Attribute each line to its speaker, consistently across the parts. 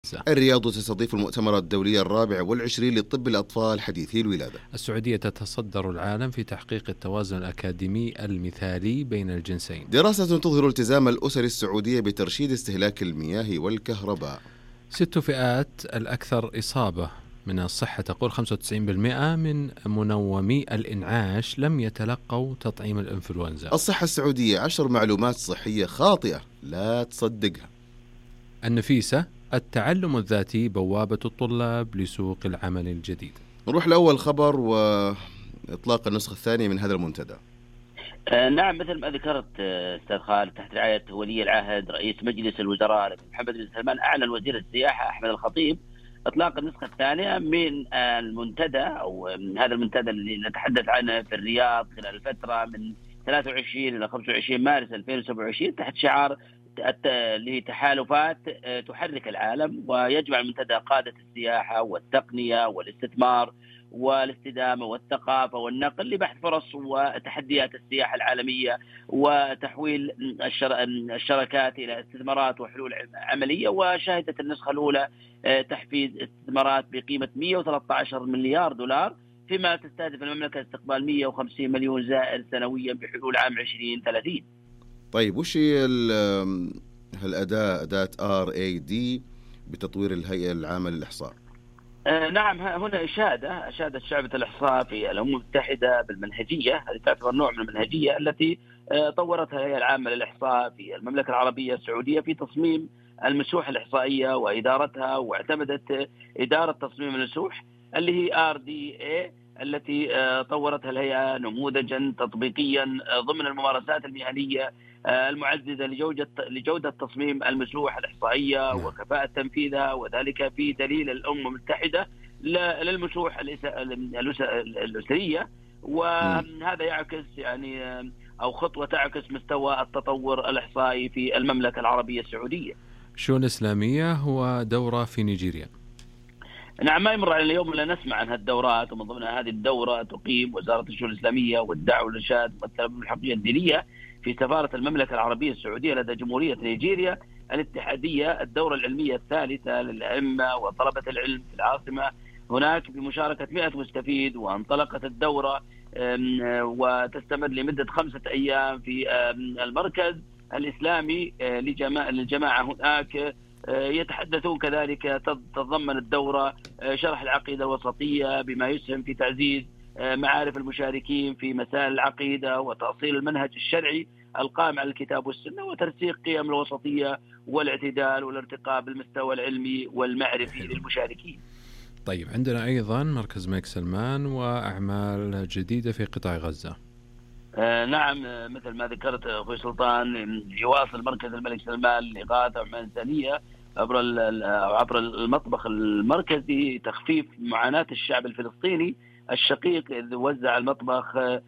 Speaker 1: الرياض تستضيف المؤتمر الدولي الرابع والعشرين لطب الأطفال حديثي الولادة.
Speaker 2: السعودية تتصدر العالم في تحقيق التوازن الأكاديمي المثالي بين الجنسين.
Speaker 1: دراسة تظهر التزام الأسر السعودية بترشيد استهلاك المياه والكهرباء.
Speaker 2: 6 فئات الأكثر إصابة من الصحة تقول 95% من منومي الإنعاش لم يتلقوا تطعيم الإنفلونزا.
Speaker 1: الصحة السعودية 10 معلومات صحية خاطئة لا تصدقها.
Speaker 2: النفيسة التعلم الذاتي بوابة الطلاب لسوق العمل الجديد.
Speaker 1: نروح لأول خبر وإطلاق النسخة الثانية من هذا المنتدى.
Speaker 3: نعم، مثل ما ذكرت أستاذ خالد، تحت رعاية ولي العهد رئيس مجلس الوزراء محمد بن سلمان، أعلن وزير السياحة أحمد الخطيب إطلاق النسخة الثانية من المنتدى أو هذا المنتدى اللي نتحدث عنه في الرياض خلال الفترة من 23 إلى 25 مارس 2027 تحت شعار لتحالفات تحرك العالم، ويجمع المنتدى قادة السياحة والتقنية والاستثمار والاستدامة والثقافة والنقل لبحث فرص وتحديات السياحة العالمية وتحويل الشراكات إلى استثمارات وحلول عملية. وشهدت النسخة الأولى تحفيز استثمارات بقيمة 113 مليار دولار، فيما تستهدف المملكة استقبال 150 مليون زائر سنويا بحلول عام 2030.
Speaker 1: طيب وش هي هالأداة أداة RAD بتطوير الهيئة العامة للإحصاء؟
Speaker 3: نعم، هنا أشادت شعبة الإحصاء في الأمم المتحدة بالمنهجية، هذه تعتبر نوع من المنهجية التي طورتها الهيئة العامة للإحصاء في المملكة العربية السعودية في تصميم المسوح الإحصائية وإدارتها، واعتمدت إدارة تصميم المسوح اللي هي RDA التي طورتها الهيئة نموذجا تطبيقيا ضمن الممارسات المهنية المعززة لجودة تصميم المسوح الإحصائية وكفاءة تنفيذها، وذلك في دليل الأمم المتحدة للمسوح الأسرية. وهذا يعكس أو خطوة تعكس مستوى التطور الإحصائي في المملكة العربية السعودية.
Speaker 2: شؤون إسلامية ودورة في نيجيريا.
Speaker 3: نعم، ما يمر على اليوم إلا نسمع عن هالدورات، ومن ضمن هذه الدورة تقيم وزارة الشؤون الإسلامية والدعوة والإرشاد ممثلة بالحقية الدينية في سفارة المملكة العربية السعودية لدى جمهورية نيجيريا الاتحادية الدورة العلمية الثالثة للأئمة وطلبة العلم في العاصمة هناك بمشاركة 100 مستفيد. وانطلقت الدورة وتستمر لمدة 5 أيام في المركز الإسلامي للجماعة هناك. يتحدثون كذلك تتضمن الدورة شرح العقيدة الوسطية بما يسهم في تعزيز معارف المشاركين في مسائل العقيدة وتأصيل المنهج الشرعي القائم على الكتاب والسنة وترسيخ قيم الوسطية والاعتدال والارتقاء بالمستوى العلمي والمعرفي للمشاركين.
Speaker 2: طيب عندنا أيضا مركز الملك سلمان وأعمال جديدة في قطاع غزة.
Speaker 3: نعم، مثل ما ذكرت أخوي سلطان، يواصل مركز الملك سلمان لإغاثة وحماية إنسانية عبر المطبخ المركزي تخفيف معاناة الشعب الفلسطيني الشقيق، إذ وزع المطبخ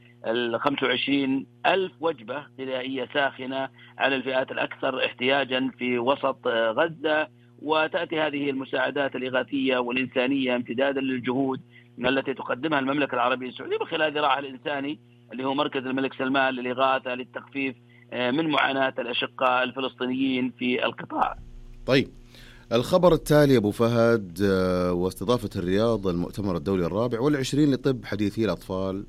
Speaker 3: 25 ألف وجبة غذائية ساخنة على الفئات الأكثر احتياجا في وسط غزة. وتأتي هذه المساعدات الإغاثية والإنسانية امتدادا للجهود التي تقدمها المملكة العربية السعودية من خلال ذراعها الإنساني اللي هو مركز الملك سلمان للإغاثة للتخفيف من معاناة الأشقاء الفلسطينيين في القطاع.
Speaker 1: طيب الخبر التالي أبو فهد، واستضافة الرياض المؤتمر الدولي الرابع والعشرين لطب حديثي الأطفال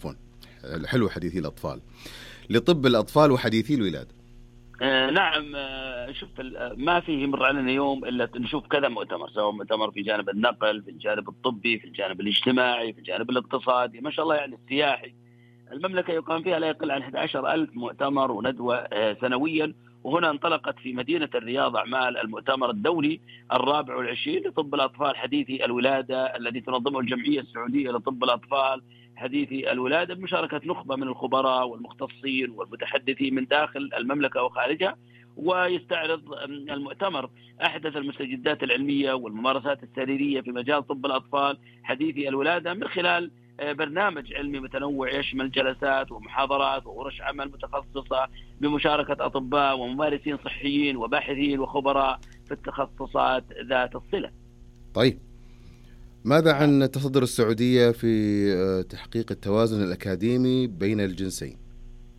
Speaker 1: حديثي الأطفال لطب الأطفال وحديثي الولادة.
Speaker 3: نعم، شوف ما فيه يمر علينا يوم إلا نشوف كذا مؤتمر، سواء مؤتمر في جانب النقل، في الجانب الطبي، في الجانب الاجتماعي، في الجانب الاقتصادي، ما شاء الله السياحي. المملكة يقام فيها لا يقل عن 11,000 مؤتمر وندوة سنويا. وهنا انطلقت في مدينة الرياض أعمال المؤتمر الدولي الرابع والعشرين لطب الأطفال حديثي الولادة الذي تنظمه الجمعية السعودية لطب الأطفال حديثي الولادة بمشاركة نخبة من الخبراء والمختصين والمتحدثين من داخل المملكة وخارجها. ويستعرض المؤتمر أحدث المستجدات العلمية والممارسات السريرية في مجال طب الأطفال حديثي الولادة من خلال برنامج علمي متنوع يشمل جلسات ومحاضرات وورش عمل متخصصة بمشاركة أطباء وممارسين صحيين وباحثين وخبراء في التخصصات ذات الصلة.
Speaker 1: طيب ماذا عن تصدر السعودية في تحقيق التوازن الأكاديمي بين الجنسين؟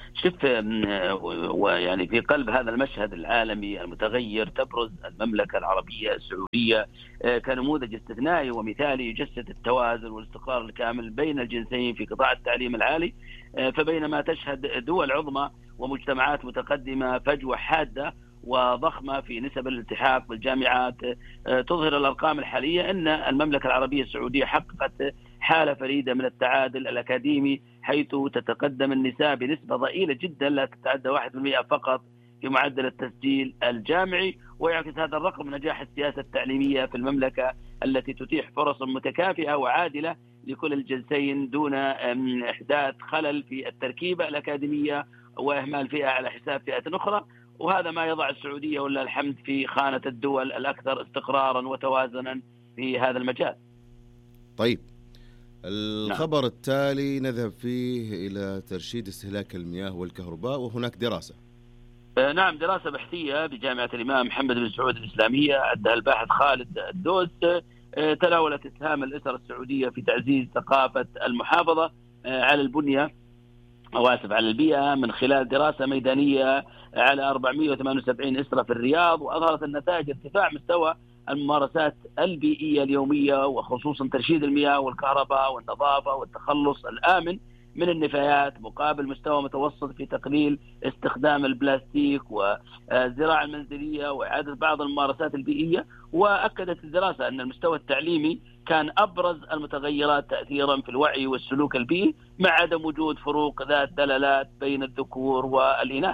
Speaker 3: شوف، ويعني في قلب هذا المشهد العالمي المتغير تبرز المملكة العربية السعودية كنموذج استثنائي ومثالي يجسد التوازن والاستقرار الكامل بين الجنسين في قطاع التعليم العالي. فبينما تشهد دول عظمى ومجتمعات متقدمة فجوة حادة وضخمة في نسب الالتحاق بالجامعات، تظهر الأرقام الحالية أن المملكة العربية السعودية حققت حالة فريدة من التعادل الأكاديمي، حيث تتقدم النساء بنسبة ضئيلة جدا لا تتعدى 1% فقط في معدل التسجيل الجامعي. ويعكس هذا الرقم نجاح السياسة التعليمية في المملكة التي تتيح فرص متكافئة وعادلة لكل الجنسين دون إحداث خلل في التركيبة الأكاديمية وإهمال فئة على حساب فئة أخرى. وهذا ما يضع السعودية ولله الحمد في خانة الدول الأكثر استقرارا وتوازنا في هذا المجال.
Speaker 1: طيب، الخبر التالي نذهب فيه إلى ترشيد استهلاك المياه والكهرباء، وهناك دراسة.
Speaker 3: نعم، دراسة بحثية بجامعة الإمام محمد بن سعود الإسلامية أدها الباحث خالد الدوس تناولت إسهام الأسر السعودية في تعزيز ثقافة المحافظة على البنية على البيئة من خلال دراسة ميدانية على 478 أسرة في الرياض. وأظهرت النتائج ارتفاع مستوى الممارسات البيئية اليومية، وخصوصا ترشيد المياه والكهرباء والنظافة والتخلص الآمن من النفايات، مقابل مستوى متوسط في تقليل استخدام البلاستيك والزراعة المنزلية وإعادة بعض الممارسات البيئية. وأكدت الدراسة أن المستوى التعليمي كان أبرز المتغيرات تأثيرا في الوعي والسلوك البيئي، مع عدم وجود فروق ذات دلالات بين الذكور والإناث.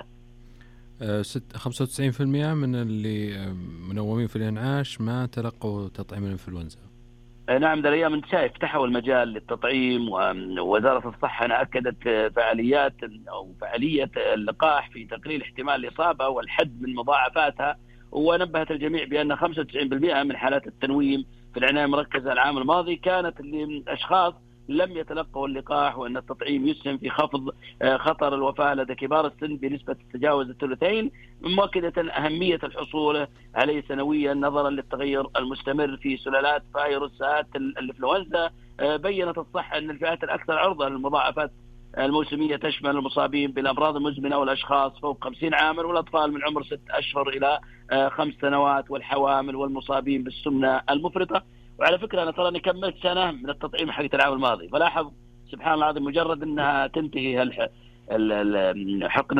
Speaker 2: 95% من اللي منومين في الإنعاش ما تلقوا تطعيم الإنفلونزا.
Speaker 3: نعم، ذا الأيام أنت شايف تحول المجال للتطعيم، ووزارة الصحة أكدت فعالية اللقاح في تقليل احتمال الإصابة والحد من مضاعفاتها. ونبهت الجميع بأن 95% من حالات التنويم في العناية المركزة العام الماضي كانت لأشخاص لم يتلقوا اللقاح، وأن التطعيم يسهم في خفض خطر الوفاة لدى كبار السن بنسبة تتجاوز الثلثين، مؤكدة أهمية الحصول عليه سنويا نظرا للتغير المستمر في سلالات فيروسات الإنفلونزا. بيّنت الصحة أن الفئات الأكثر عرضة للمضاعفات الموسمية تشمل المصابين بالأمراض المزمنة والأشخاص فوق 50 عاما والأطفال من عمر 6 أشهر إلى 5 سنوات والحوامل والمصابين بالسمنة المفرطة. وعلى فكرة أنا ترى كملت سنة من التطعيم حق العام الماضي، فلاحظ سبحان الله العظيم مجرد أنها تنتهي حقنة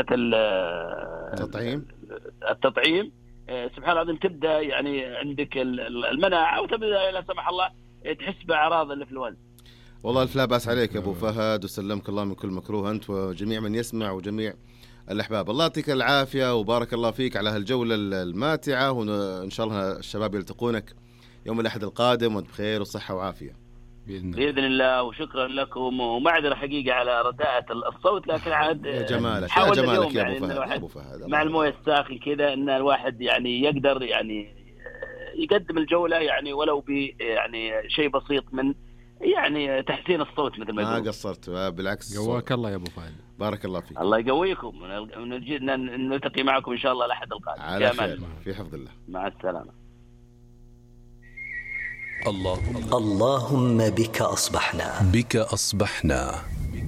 Speaker 3: التطعيم سبحان الله العظيم تبدأ يعني عندك المناعة، وتبدأ لا سمح الله تحس بأعراض الإنفلونزا.
Speaker 1: والله ألف لا بأس عليك يا أبو فهد، وسلمك الله من كل مكروه أنت وجميع من يسمع وجميع الأحباب. الله يعطيك العافية وبارك الله فيك على هالجولة الماتعة، وإن شاء الله الشباب يلتقونك يوم الأحد القادم وانت بخير وصحة وعافية
Speaker 3: بإذن الله. وشكرا لكم، ومعذرة حقيقة على رداءة الصوت، لكن عاد
Speaker 1: جمالك يا أبو فهد
Speaker 3: مع المويه الساخن كذا أن الواحد يعني يقدر يعني يقدم الجولة يعني ولو يعني شيء بسيط من يعني تحسين الصوت مثل ما يقولون.
Speaker 1: ما قصرت بالعكس.
Speaker 2: قواك الله يا أبو فهد،
Speaker 1: بارك الله فيك.
Speaker 3: الله يقويكم، نلتقي معكم إن شاء الله الأحد القادم
Speaker 1: على خير في حفظ الله.
Speaker 3: مع السلامة.
Speaker 4: اللهم بك أصبحنا.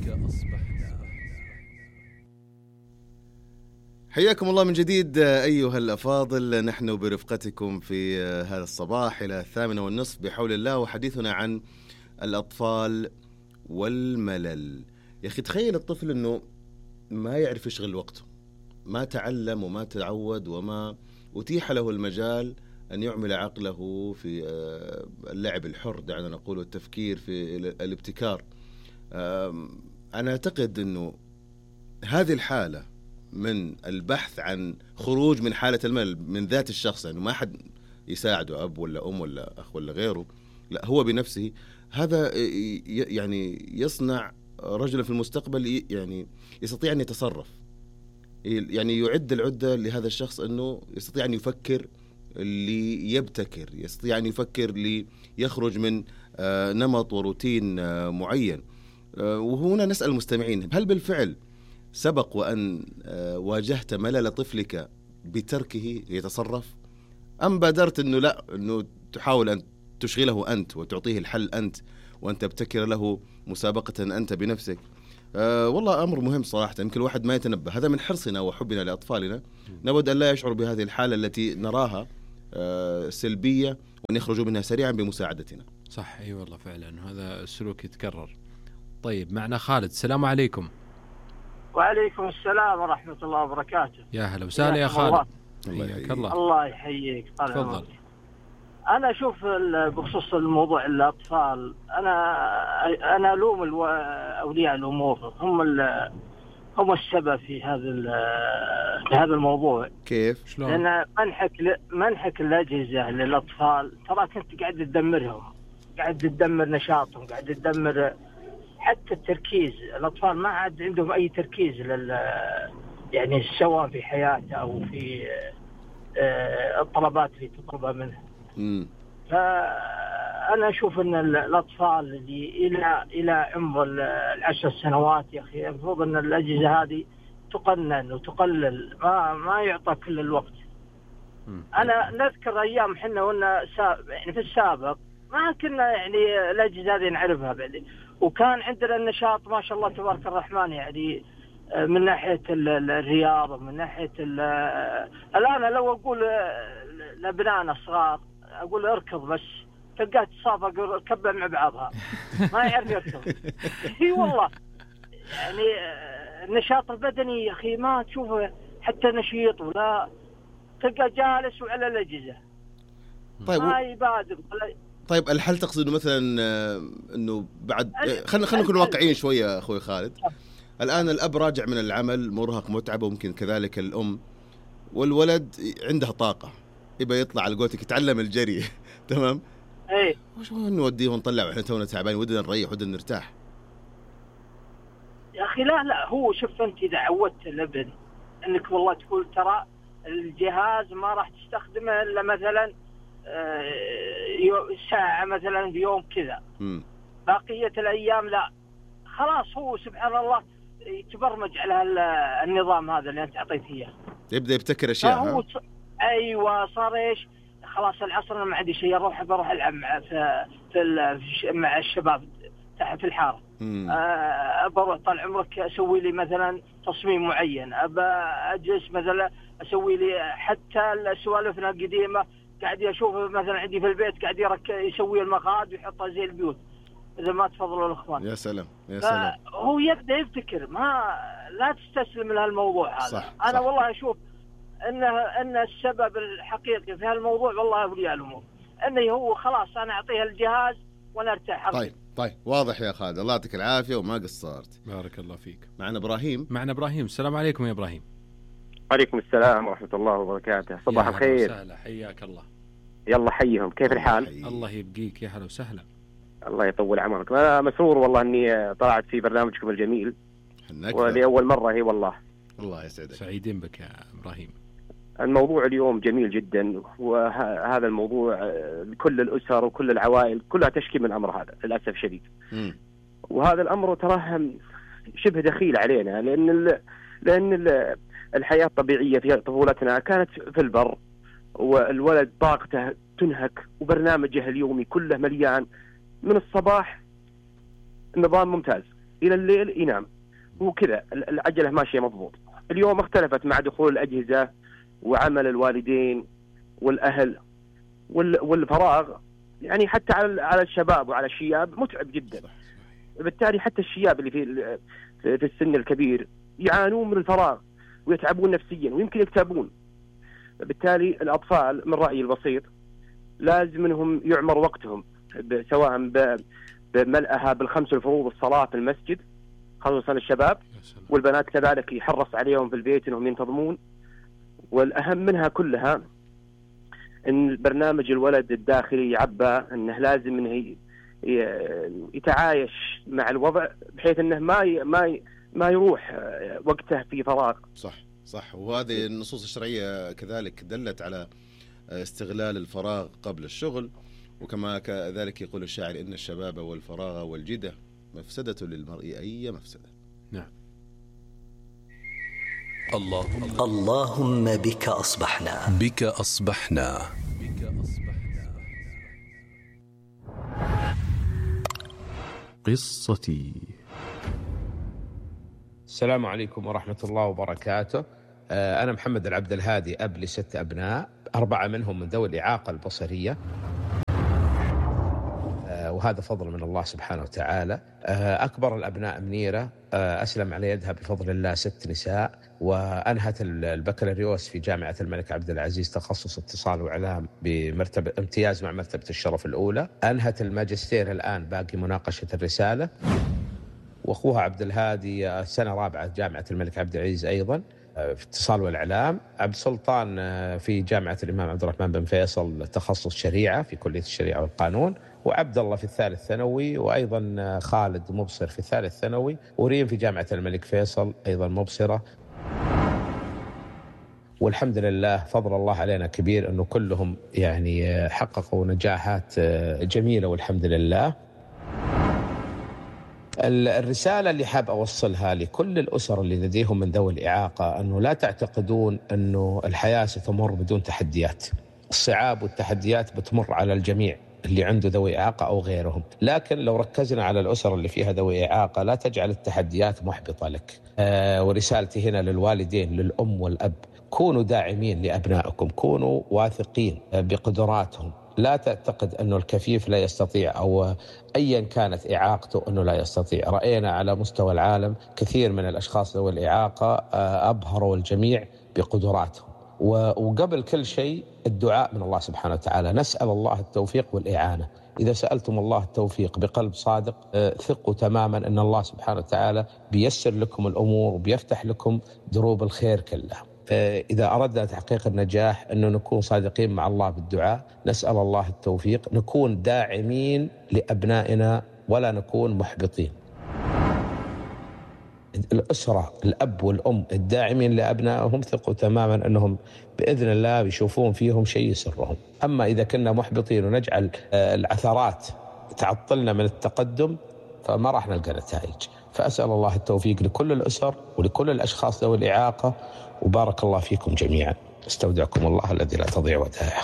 Speaker 1: حياكم الله من جديد أيها الأفاضل، نحن برفقتكم في هذا الصباح إلى 8:30 بحول الله، وحديثنا عن الأطفال والملل. يا أخي تخيل الطفل أنه ما يعرف يشغل وقته، ما تعلم وما تعود وما أتيح له المجال أن يعمل عقله في اللعب الحر دعنا نقول، والتفكير في الابتكار. أنا أعتقد أنه هذه الحالة من البحث عن خروج من حالة الملل من ذات الشخص، يعني ما حد يساعده أب ولا أم ولا أخ ولا غيره، لا هو بنفسه، هذا يعني يصنع رجلا في المستقبل يعني يستطيع أن يتصرف، يعني يعد العدة لهذا الشخص أنه يستطيع أن يفكر، ليبتكر، يستطيع أن يفكر ليخرج من نمط وروتين معين. وهنا نسأل المستمعين، هل بالفعل سبق وأن واجهت ملل طفلك بتركه يتصرف، أم بادرت أنه لا، أنه تحاول أن تشغله أنت وتعطيه الحل أنت، وأن تبتكر له مسابقة أنت بنفسك؟ والله أمر مهم صراحة، يمكن الواحد ما يتنبه. هذا من حرصنا وحبنا لأطفالنا، نود أن لا يشعروا بهذه الحالة التي نراها سلبية، وأن يخرجوا منها سريعا بمساعدتنا.
Speaker 2: صح، أي والله فعلا هذا السلوك يتكرر. طيب معنا خالد، السلام عليكم.
Speaker 4: وعليكم السلام ورحمة الله وبركاته.
Speaker 2: يا هلا وسهلا يا خالد.
Speaker 1: الله يحييك.
Speaker 4: الله يحييك.
Speaker 2: تفضل.
Speaker 4: أنا أشوف بخصوص الموضوع الأطفال، أنا ألوم أولياء الأمور، هم السبب في هذا الموضوع.
Speaker 1: كيف؟
Speaker 2: شلون؟
Speaker 4: لأن منحك الأجهزة للأطفال تراك أنت قاعد تدمرهم، قاعد تدمر نشاطهم، قاعد تدمر حتى التركيز. الأطفال ما عاد عندهم أي تركيز يعني سواء في حياته أو في الطلبات اللي تطلبها منه. فأنا أشوف أن الأطفال اللي إلى عمر 10 سنوات يا أخي المفروض أن الأجهزة هذه تقنن وتقلل، ما يعطى كل الوقت. أنا نذكر أيام حنا يعني في السابق ما كنا يعني الأجهزة هذه نعرفها بعدين، وكان عندنا النشاط ما شاء الله تبارك الرحمن، يعني من ناحية الرياضة، من ناحية الآن لو أقول لأبنائنا الصغار أقول اركض بس تلقاه تصافق كبه مع بعضها ما يعرف يركض. اي والله يعني النشاط البدني يا أخي ما تشوفه حتى نشيط، ولا تلقى جالس وعلى الأجهزة.
Speaker 1: طيب
Speaker 4: ما يبادر.
Speaker 1: طيب الحل تقصد مثلا انه بعد خلينا نكون واقعيين شويه اخوي خالد. الان الاب راجع من العمل مرهق متعب، وممكن كذلك الام، والولد عنده طاقه يبى يطلع على قولتك يتعلم الجري تمام.
Speaker 4: ايه
Speaker 1: وش نوديه ونطلع واحنا تونا تعبانين، ودنا نريح ودنا نرتاح
Speaker 4: يا اخي. لا هو شوف انت اذا عودت الابن انك والله تقول ترى الجهاز ما راح تستخدمه الا مثلا ساعة مثلا في يوم كذا، بقية الأيام لا، خلاص هو سبحان الله يتبرمج على النظام هذا اللي أنت أعطيته إياه،
Speaker 1: يبدأ يبتكر أشياء.
Speaker 4: أيوة صار إيش، خلاص العصر أنا ما عندي شيء بروح ألعب مع الشباب تحت في الحارة. بروح طال عمرك أسوي لي مثلا تصميم معين، أجلس مثلا أسوي لي حتى السوالفنا القديمة قاعد يشوف مثلا عندي في البيت قاعد يسوي المقعد ويحطها زي البيوت إذا ما تفضلوا الإخوان.
Speaker 1: يا سلام يا سلام.
Speaker 4: هو يبدأ يبتكر، لا تستسلم لهالموضوع هذا.
Speaker 1: صح
Speaker 4: أنا
Speaker 1: صح.
Speaker 4: والله أشوف أن السبب الحقيقي في هالموضوع والله أولياء الأمور، أنه هو خلاص أنا أعطيها الجهاز وأنا أرتاح.
Speaker 1: طيب واضح يا خالد، الله يعطيك العافية وما قصرت.
Speaker 2: بارك الله فيك.
Speaker 1: معنا إبراهيم.
Speaker 2: السلام عليكم يا إبراهيم.
Speaker 5: عليكم السلام ورحمة الله وبركاته. صباح الخير.
Speaker 2: سهلا، حياك الله.
Speaker 5: يلا حيهم، كيف الحال؟
Speaker 2: الله يبقيك، يا هلا وسهلا.
Speaker 5: الله يطول عمرك. أنا مسرور والله أني طلعت في برنامجكم الجميل ولأول مرة. هي والله
Speaker 1: الله يسعدك.
Speaker 2: سعيدين بك يا إبراهيم.
Speaker 5: الموضوع اليوم جميل جدا، وهذا الموضوع كل الأسر وكل العوائل كلها تشكي من الأمر هذا للأسف شديد. وهذا الأمر تراه شبه دخيل علينا، لأن الحياة الطبيعية في طفولتنا كانت في البر، والولد طاقته تنهك وبرنامجه اليومي كله مليان. من الصباح النظام ممتاز إلى الليل ينام، وكذا العجلة ماشية مضبوط. اليوم اختلفت مع دخول الأجهزة وعمل الوالدين والأهل والفراغ، يعني حتى على الشباب وعلى الشياب متعب جدا. بالتالي حتى الشياب اللي في السن الكبير يعانون من الفراغ ويتعبون نفسيا ويمكن يكتئبون. بالتالي الأطفال من رأيي البسيط لازم منهم يعمر وقتهم سواء بملئها بالخمس الفروض الصلاة في المسجد، خصوصا الشباب، والبنات كذلك يحرص عليهم في البيت انهم ينتظمون. والاهم منها كلها ان برنامج الولد الداخلي يعبى انه لازم انه يتعايش مع الوضع بحيث انه ما يروح وقته في فراغ.
Speaker 1: صح. وهذه النصوص الشرعية كذلك دلت على استغلال الفراغ قبل الشغل، وكما كذلك يقول الشاعر إن الشباب والفراغ والجدة مفسدة للمرء أي مفسدة.
Speaker 2: نعم.
Speaker 6: اللهم بك أصبحنا
Speaker 7: قصتي. السلام عليكم ورحمة الله وبركاته. أنا محمد العبد الهادي، أب ل6 أبناء، 4 منهم من ذوي الإعاقة البصرية، وهذا فضل من الله سبحانه وتعالى. أكبر الأبناء منيرة أسلم على يدها بفضل الله 6 نساء، وأنهت البكالوريوس في جامعة الملك عبد العزيز تخصص اتصال وإعلام بمرتبة امتياز مع مرتبة الشرف الأولى. أنهت الماجستير الآن، باقي مناقشة الرسالة. وأخوها عبد الهادي سنة رابعة جامعة الملك عبد العزيز أيضا في اتصال والإعلام. عبد السلطان في جامعة الإمام عبد الرحمن بن فيصل تخصص شريعة في كلية الشريعة والقانون. وعبد الله في الثالث ثانوي، وأيضا خالد مبصر في الثالث ثانوي، وريم في جامعة الملك فيصل أيضا مبصرة. والحمد لله فضل الله علينا كبير أنه كلهم يعني حققوا نجاحات جميلة والحمد لله. الرسالة اللي حاب أوصلها لكل الأسر اللي لديهم من ذوي الإعاقة أنه لا تعتقدون أنه الحياة ستمر بدون تحديات. الصعاب والتحديات بتمر على الجميع اللي عنده ذوي إعاقة أو غيرهم، لكن لو ركزنا على الأسر اللي فيها ذوي إعاقة لا تجعل التحديات محبطة لك. ورسالتي هنا للوالدين، للأم والأب، كونوا داعمين لأبنائكم، كونوا واثقين بقدراتهم. لا تعتقد أنه الكفيف لا يستطيع أو أيا كانت إعاقته أنه لا يستطيع. رأينا على مستوى العالم كثير من الأشخاص ذوي الإعاقة أبهروا الجميع بقدراتهم. وقبل كل شيء الدعاء من الله سبحانه وتعالى. نسأل الله التوفيق والإعانة. إذا سألتم الله التوفيق بقلب صادق ثقوا تماما أن الله سبحانه وتعالى بيسر لكم الأمور وبيفتح لكم دروب الخير كلها. إذا أردنا تحقيق النجاح أنه نكون صادقين مع الله بالدعاء، نسأل الله التوفيق، نكون داعمين لأبنائنا ولا نكون محبطين. الأسرة، الأب والأم الداعمين لأبنائهم ثقوا تماما أنهم بإذن الله بيشوفون فيهم شيء يسرهم. أما إذا كنا محبطين ونجعل العثرات تعطلنا من التقدم فما راح نلقى نتائج. فأسأل الله التوفيق لكل الأسر ولكل الأشخاص ذوي الإعاقة، وبارك الله فيكم جميعا. استودعكم الله الذي لا تضيع ودائعه.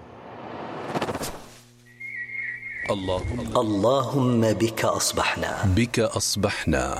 Speaker 6: اللهم بك أصبحنا.
Speaker 8: بك أصبحنا.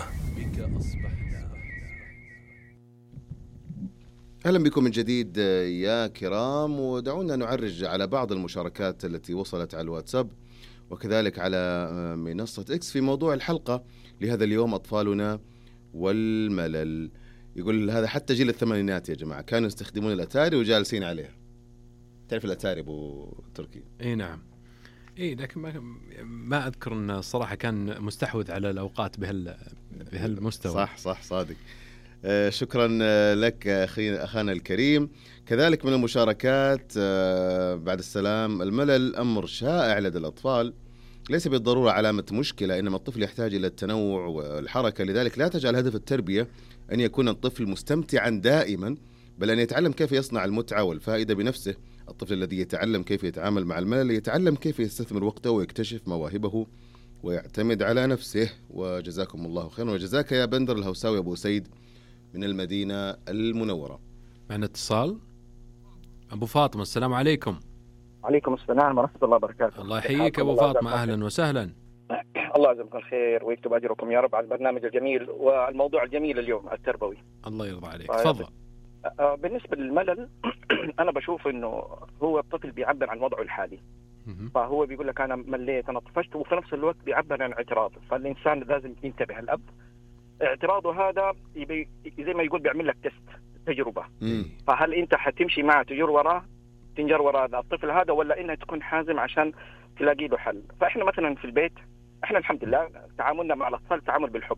Speaker 1: أهلا بكم من جديد يا كرام، ودعونا نعرج على بعض المشاركات التي وصلت على الواتساب وكذلك على منصة إكس في موضوع الحلقة لهذا اليوم، أطفالنا والملل. يقول هذا حتى جيل الثمانينات يا جماعة كانوا يستخدمون الأتاري وجالسين عليها. تعرف الأتاري أبو تركي؟
Speaker 2: إيه نعم، إيه، لكن ما أذكر أن الصراحة كان مستحوذ على الأوقات بهالمستوى.
Speaker 1: صح صادق. شكرا لك أخانا الكريم. كذلك من المشاركات بعد السلام، الملل أمر شائع لدى الأطفال، ليس بالضرورة علامة مشكلة، إنما الطفل يحتاج إلى التنوع والحركة. لذلك لا تجعل هدف التربية أن يكون الطفل مستمتعا دائما، بل أن يتعلم كيف يصنع المتعة والفائدة بنفسه. الطفل الذي يتعلم كيف يتعامل مع الملل يتعلم كيف يستثمر وقته ويكتشف مواهبه ويعتمد على نفسه. وجزاكم الله خيرا، وجزاك يا بندر الهوساوي أبو سيد من المدينة المنورة.
Speaker 2: معنا اتصال. أبو فاطمة، السلام عليكم.
Speaker 9: عليكم السلام ورحمة الله وبركاته.
Speaker 2: الله يحييك أبو فاطمة، أهلا وسهلا.
Speaker 9: الله يجزاكم الخير ويكتب أجركم يا رب على البرنامج الجميل والموضوع الجميل اليوم التربوي.
Speaker 2: الله يرضى عليك، تفضل.
Speaker 9: بالنسبة للملل أنا بشوف إنه هو الطفل بيعبر عن وضعه الحالي، فهو بيقول لك أنا مليت أنا طفشت، وفي نفس الوقت بيعبر عن اعتراضه. فالإنسان لازم ينتبه. الأب اعتراضه هذا زي ما يقول بيعمل لك تجربة. فهل أنت حتمشي معه تنجر وراء الطفل هذا، ولا إنها تكون حازم عشان تلاقي له حل؟ فإحنا مثلا في البيت إحنا الحمد لله تعاملنا مع الأطفال تعامل بالحب،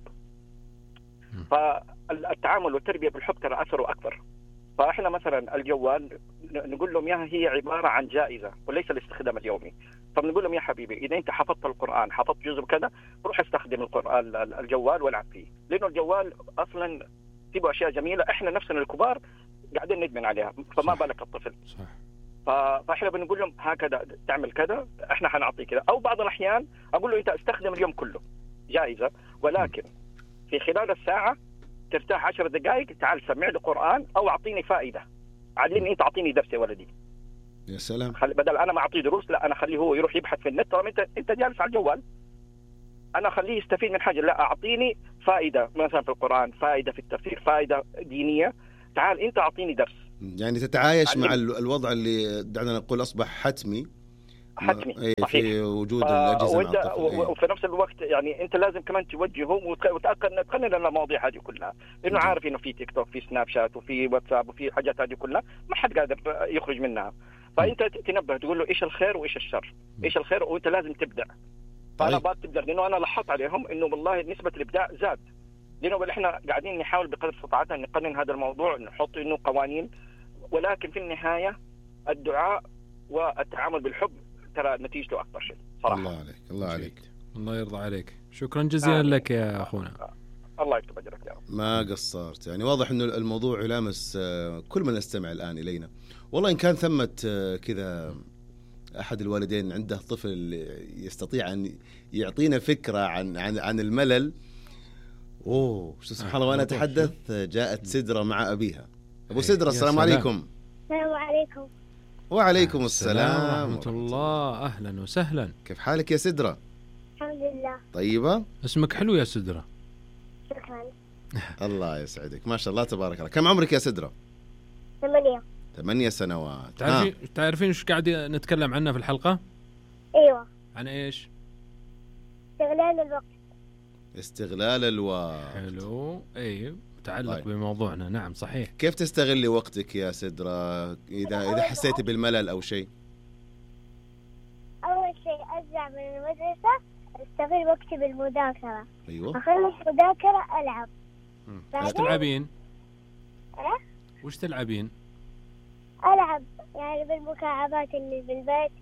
Speaker 9: فالتعامل والتربية بالحب ترى أثره أكبر. فإحنا مثلا الجوال نقول لهم ياها هي عبارة عن جائزة وليس الاستخدام اليومي. فبنقول لهم يا حبيبي إذا أنت حفظت القرآن، حفظت جزء كذا، روح استخدم الجوال والعب فيه، لأنه الجوال أصلا فيه أشياء جميلة إحنا نفسنا الكبار قاعدين ندمن عليها، فما بالك الطفل.
Speaker 2: صح.
Speaker 9: فإحنا بنقول لهم هكذا تعمل كذا، إحنا حنعطيه كذا. أو بعض الأحيان أقول له أنت استخدم اليوم كله جائزة، ولكن في خلال الساعة ترتاح 10 دقائق، تعال سمع لي قرآن أو أعطيني فائدة، علمني أنت أعطيني درس يا ولدي.
Speaker 1: يا سلام.
Speaker 9: بدل أنا ما أعطيه دروس، لا أنا خليه هو يروح يبحث في النت. طالما أنت جالس على الجوال، أنا خليه يستفيد من حاجة، لا أعطيني فائده مثلا في القران، فائده في التفسير، فائده دينيه، تعال انت اعطيني درس.
Speaker 1: يعني تتعايش مع الوضع اللي دعنا نقول اصبح حتمي
Speaker 9: صحيح
Speaker 1: في وجود الاجهزه مع الطفل.
Speaker 9: وفي نفس الوقت يعني انت لازم كمان توجههم وتقنن لنا المواضيع هذه كلها، لانه عارف انه في تيك توك، في سناب شات، وفي واتساب، وفي حاجات هذه كلها ما حد قادر يخرج منها. فانت تنبه تقول له ايش الخير وايش الشر، ايش الخير، وانت لازم تبدع. فانا بتبدع لانه انا لاحظت عليهم انه والله نسبه الابداع زاد، لانه احنا قاعدين نحاول بقدر استطاعتنا نقنن هذا الموضوع، نحط انه قوانين، ولكن في النهايه الدعاء والتعامل بالحب ترى نتيجته اكبر شيء صراحه.
Speaker 1: الله عليك، الله عليك،
Speaker 2: الله يرضى عليك. شكرا جزيلا لك يا اخونا.
Speaker 9: الله يكتب اجرك يا رب.
Speaker 1: ما قصرت. يعني واضح انه الموضوع يلامس كل من يستمع الان الينا. والله ان كان ثمة كذا احد الوالدين عنده طفل يستطيع ان يعطينا فكره عن الملل. سبحان الله. وانا اتحدث جاءت سدرة مع ابيها. ابو سدرة، السلام عليكم.
Speaker 8: السلام عليكم.
Speaker 1: وعليكم السلام
Speaker 2: ورحمة الله. اهلا وسهلا.
Speaker 1: كيف حالك يا سدرة؟
Speaker 8: الحمد لله.
Speaker 1: طيبة.
Speaker 2: اسمك حلو يا سدرة.
Speaker 8: شكرا.
Speaker 1: الله يسعدك، ما شاء الله تبارك الله. كم عمرك يا سدرة؟
Speaker 8: 8
Speaker 1: سنوات.
Speaker 2: تعرفين ايش قاعد نتكلم عنه في الحلقة؟
Speaker 8: ايوه.
Speaker 2: عن ايش؟
Speaker 8: استغلال الوقت.
Speaker 1: استغلال الوقت.
Speaker 2: حلو. اي متعلق بموضوعنا. نعم صحيح.
Speaker 1: كيف تستغلي وقتك يا سدرة إذا حسيتي بالملل أو شيء؟
Speaker 8: أول شيء أرجع من المدرسة أستغل وقتي بالمذاكرة.
Speaker 1: أيوة.
Speaker 8: أخلص مذاكرة ألعب.
Speaker 2: وش تلعبين؟
Speaker 8: وش
Speaker 2: تلعبين؟
Speaker 8: ألعب يعني بالمكعبات اللي بالبيت.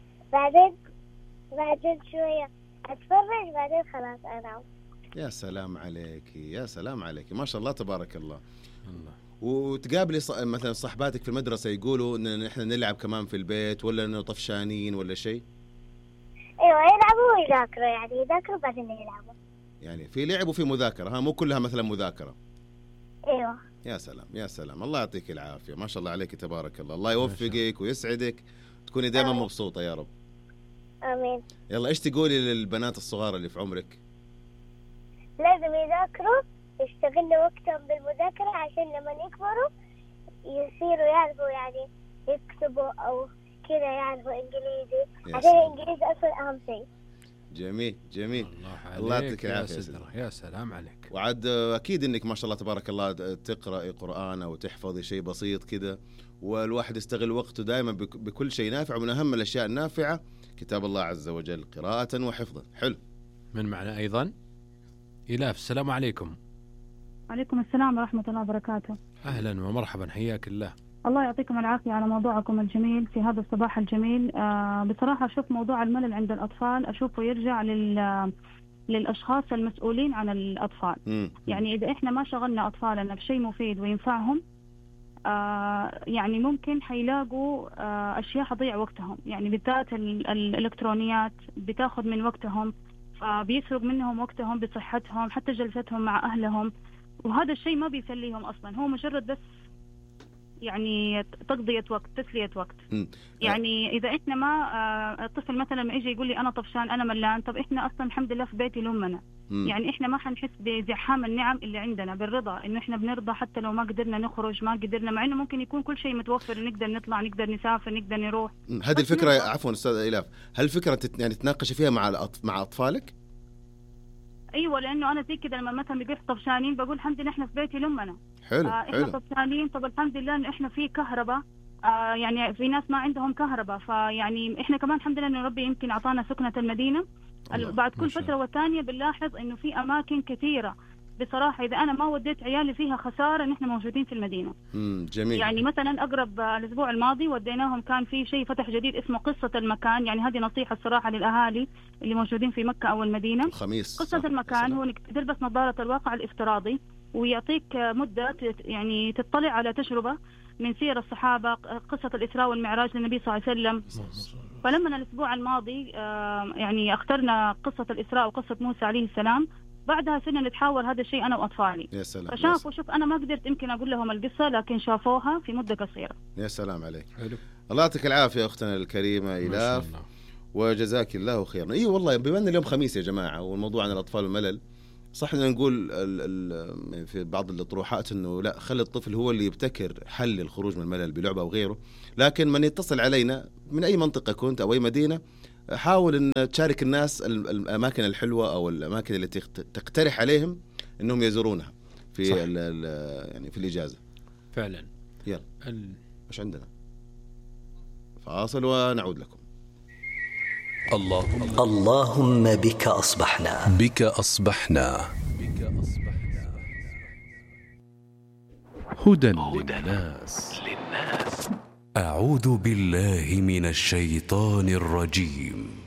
Speaker 8: بعدين شوية أتفرج، بعدين خلاص أنام.
Speaker 1: يا سلام عليك، يا سلام عليك، ما شاء الله تبارك الله. وتقابلي مثلا صحباتك في المدرسة يقولوا إن إحنا نلعب كمان في البيت، ولا إنه طفشانين ولا شيء؟
Speaker 8: أيوة، يلعبوا ويذاكروا، يعني يذاكروا بعدين يلعبوا.
Speaker 1: يعني في لعب وفي مذاكرة، مو كلها مثلا مذاكرة.
Speaker 8: أيوة.
Speaker 1: يا سلام يا سلام، الله يعطيك العافية، ما شاء الله عليك تبارك الله. الله يوفقك ويسعدك، تكوني دائما مبسوطة يا رب.
Speaker 8: آمين.
Speaker 1: يلا إيش تقولي للبنات الصغار اللي في عمرك؟
Speaker 8: لازم يذاكروا، يستغلوا وقتهم بالمذاكرة عشان لما يكبروا يصيروا يعرفوا يعني يكتبوا أو كذا، يعرفوا إنجليزي، عشان الإنجليزي أصلا أهم شيء.
Speaker 1: جميل جميل.
Speaker 2: الله يعطيك العافية يا سدرة. يا سلام عليك.
Speaker 1: وعد أكيد إنك ما شاء الله تبارك الله تقرأي قرآن أو تحفظي شيء بسيط كذا، والواحد يستغل وقته دائما بكل شيء نافع. ومن أهم الأشياء النافعة كتاب الله عز وجل قراءة وحفظا. حلو.
Speaker 2: من معنا أيضا إلاف. السلام عليكم.
Speaker 10: عليكم السلام ورحمة الله وبركاته.
Speaker 2: أهلا ومرحبا، حياك الله.
Speaker 10: الله يعطيكم العافية على موضوعكم الجميل في هذا الصباح الجميل. بصراحة أشوف موضوع الملل عند الأطفال أشوفه يرجع للأشخاص المسؤولين عن الأطفال. يعني إذا إحنا ما شغلنا أطفالنا بشيء مفيد وينفعهم، يعني ممكن حيلاقوا أشياء حضيع وقتهم، يعني بالذات الإلكترونيات بتاخذ من وقتهم، بيسرق منهم وقتهم بصحتهم، حتى جلستهم مع أهلهم، وهذا الشيء ما بيسليهم أصلا، هو مجرد بس يعني تقضية وقت، تسلية وقت. يعني إذا إحنا ما الطفل مثلا ما يجي يقول لي أنا طفشان أنا ملان، طب إحنا أصلا الحمد لله في بيتي لأمنا، يعني إحنا ما حنحس بزحام النعم اللي عندنا، بالرضا إنه إحنا بنرضى حتى لو ما قدرنا نخرج، ما قدرنا، مع إنه ممكن يكون كل شيء متوفر، نقدر نطلع، نقدر نسافر، نقدر نروح.
Speaker 1: هذه الفكرة عفوا أستاذ إلاف، هل الفكرة يعني تناقش فيها مع أطفالك؟
Speaker 10: ايوه، لانه انا زي كده لما مثلا بيقول طفشانين بقول الحمد لله احنا في بيتي لامنا.
Speaker 1: حلو.
Speaker 10: احنا طفشانين، طب الحمد لله انه احنا في كهرباء. يعني في ناس ما عندهم كهرباء، فيعني احنا كمان الحمد لله انه ربي يمكن اعطانا سكنة المدينة. بعد كل فترة والثانية بنلاحظ انه في اماكن كثيرة بصراحة إذا أنا ما وديت عيالي فيها خسارة إن إحنا موجودين في المدينة.
Speaker 1: جميل.
Speaker 10: يعني مثلا أقرب الأسبوع الماضي وديناهم، كان في شيء فتح جديد اسمه قصة المكان، يعني هذه نصيحة الصراحة للأهالي اللي موجودين في مكة أو المدينة.
Speaker 1: الخميس.
Speaker 10: قصة المكان هو إنك تلبس نظارة الواقع الافتراضي، ويعطيك مدة يعني تطلع على تجربة من سير الصحابة، قصة الإسراء والمعراج للنبي صلى الله عليه وسلم. فلما الأسبوع الماضي يعني اخترنا قصة الإسراء وقصة موسى عليه السلام، بعدها صرنا نتحاول هذا الشيء أنا وأطفالي.
Speaker 1: يا سلام.
Speaker 10: فشافوا، شوف أنا ما قدرت يمكن أقول لهم القصة، لكن شافوها في مدة قصيرة.
Speaker 1: يا سلام عليك.
Speaker 2: حلو.
Speaker 1: الله يعطيك العافية أختنا الكريمة إلاف، وجزاك الله خيرا. إيه والله بما أن اليوم خميس يا جماعة والموضوع عن الأطفال والملل، صح إن نقول في بعض الأطروحات إنه لا، خلي الطفل هو اللي يبتكر حل للخروج من الملل بلعبة أو غيره، لكن من يتصل علينا من أي منطقة كنت أو أي مدينة، حاول أن تشارك الناس الأماكن الحلوة أو الأماكن اللي تقترح عليهم إنهم يزورونها في يعني في الإجازة.
Speaker 2: فعلا.
Speaker 1: يلا مش عندنا فاصل ونعود لكم.
Speaker 6: اللهم بك أصبحنا.
Speaker 11: بك أصبحنا.
Speaker 2: هدى للناس.
Speaker 11: أعوذ بالله من الشيطان الرجيم.